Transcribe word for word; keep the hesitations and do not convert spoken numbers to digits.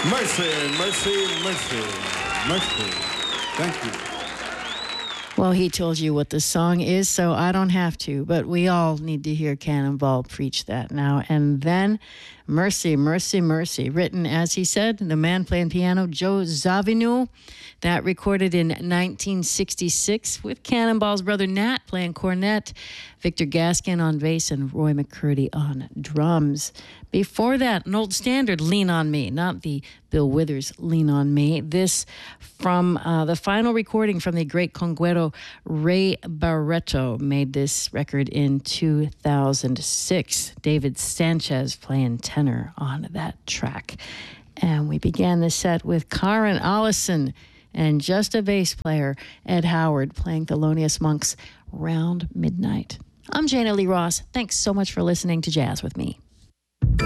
Mercy, mercy, mercy, mercy. Thank you. Well, he told you what the song is, so I don't have to, but we all need to hear Cannonball preach that now. And then Mercy, Mercy, Mercy, written, as he said, the man playing piano, Joe Zawinul. That recorded in nineteen sixty-six with Cannonball's brother Nat playing cornet, Victor Gaskin on bass, and Roy McCurdy on drums. Before that, an old standard, Lean on Me, not the Bill Withers Lean on Me. This from uh, the final recording from the great conguero Ray Barretto made this record in two thousand six. David Sanchez playing tenor on that track. And we began the set with Karen Allison and just a bass player, Ed Howard, playing Thelonious Monk's Round Midnight. I'm Jana Lee Ross. Thanks so much for listening to Jazz with Me.